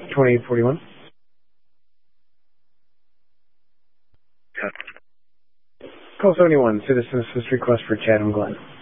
2841. Yeah. Call 71, Citizen Assist request for Chatham Glen.